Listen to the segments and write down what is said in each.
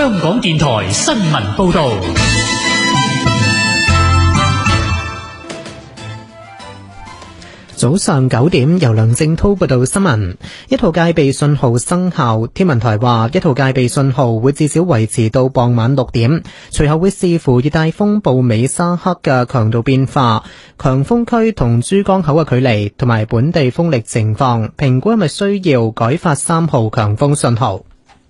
香港電台新聞報道。 早上9點，由梁正濤報道新聞。一號戒備信號生效，天文台話一號戒備信號會至少維持到傍晚6點，隨後會視乎熱帶風暴美沙克嘅強度變化、強風區同珠江口嘅距離同埋本地風力情況，評估係咪需要改發3號強風信號。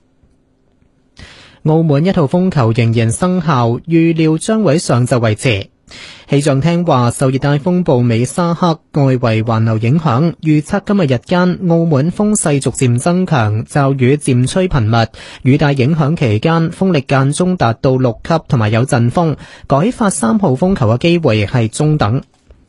澳門一號風球仍然生效，預料將會上晝維持。氣象廳話，受熱帶風暴美沙克外圍環流影響，預測今日日間澳門風勢逐漸增強，驟雨漸吹頻密，雨帶影響期間風力間中達到6級同埋有陣風，改發3號風球嘅機會係中等。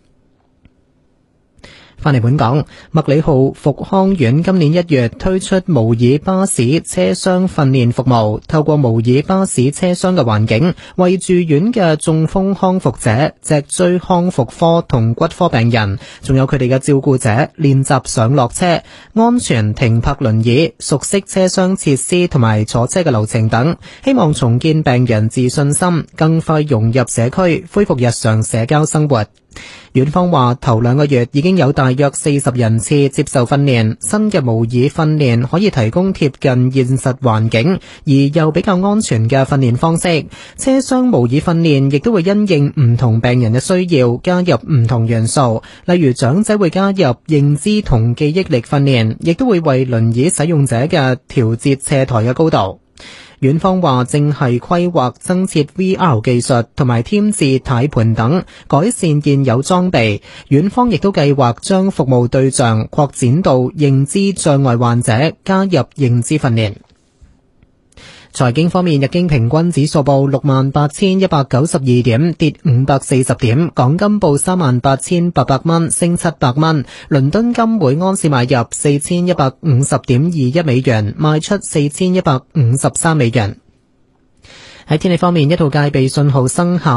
返嚟本港，麥理浩復康院今年1月推出模擬巴士車廂訓練服務，透過模擬巴士車廂嘅環境，為住院嘅中風康復者、脊椎康復科同骨科病人，仲有佢哋嘅照顧者練習上落車、安全停泊輪椅、熟悉車廂設施同埋坐車嘅流程等，希望重建病人自信心，更快融入社區，恢復日常社交生活。院方話頭2個月已經有大約40人次接受訓練，新嘅模擬訓練可以提供貼近現實環境而又比較安全嘅訓練方式。車廂模擬訓練亦都會因應唔同病人嘅需要加入唔同元素，例如長者會加入認知同記憶力訓練，亦都會為輪椅使用者嘅調節斜台嘅高度。院方話正係規劃增設 VR 技術同埋添置軚盤等，改善現有裝備。院方亦都計劃將服務對象擴展到認知障礙患者，加入認知訓練。財經方面，日經平均指數報 68,192 點，跌540點，港金報 38,800 蚊，升700蚊。倫敦金每盎司買入 4,150.21 美元，賣出 4,153 美元。喺天氣方面，一號戒備信號生效。